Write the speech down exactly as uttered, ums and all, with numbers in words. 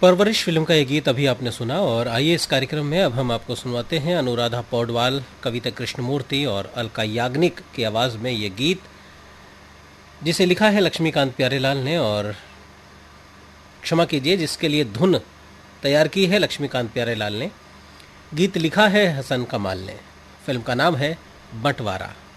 परवरिश फिल्म का ये गीत अभी आपने सुना और आइए इस कार्यक्रम में अब हम आपको सुनवाते हैं अनुराधा पौडवाल, कविता कृष्णमूर्ति और अलका याग्निक की आवाज़ में ये गीत, जिसे लिखा है लक्ष्मीकांत प्यारेलाल ने और क्षमा कीजिए जिसके लिए धुन तैयार की है लक्ष्मीकांत प्यारेलाल ने। गीत लिखा है हसन कमाल ने। फिल्म का नाम है बंटवारा।